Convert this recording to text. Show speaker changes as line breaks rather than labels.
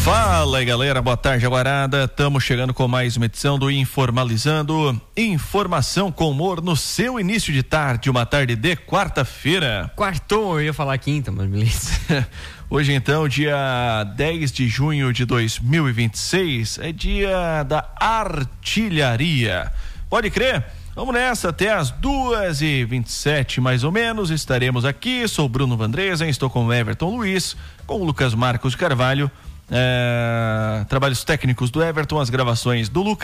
Fala aí, galera, boa tarde, Jaguarada. Estamos chegando com mais uma edição do Informalizando. Informação com humor no seu início de tarde, uma tarde de quarta-feira.
Quartou, eu ia falar quinta, mas beleza.
Hoje então, dia 10 de junho de 2026, é dia da artilharia. Pode crer? Vamos nessa, até as 2h27 mais ou menos, estaremos aqui. Sou Bruno Vandresa, estou com o Everton Luiz, com o Lucas Marcos Carvalho. Trabalhos técnicos do Everton, as gravações do Lucas.